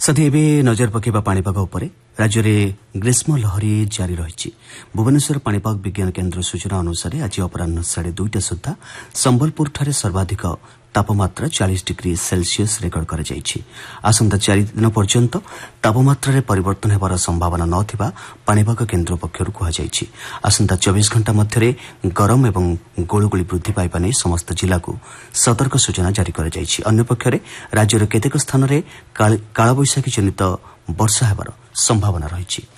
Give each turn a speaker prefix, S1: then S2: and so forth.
S1: साथी एबे नजर पकेबा पाणीपाग उपरे राज्य में ग्रीष्म लहरी जारी रही। भुवनेश्वर पाणीपाग विज्ञान केन्द्र सूचना अनुसार आज अपराह 2:30 सुधा संबलपुर ठारे सर्वाधिक तापमात्रा 40 डिग्री सेल्सियस रेकर्ड कर आसंता 4 दिन पर्यंत तापमात्रा परिवर्तन होबार संभावना नथिबा पाणीपाग केन्द्र पक्षर कहुଯାଇଛି। आसंता 24 घंटा मध्य गरम एवं गोलगोली वृद्धि पाइबा नहीं समस्त जिला को सतर्क सूचना जारी कर अन्य पक्षरे राज्यर केतेक स्थान में कालबैशाखी जनित वर्षा होबार संभावना रही।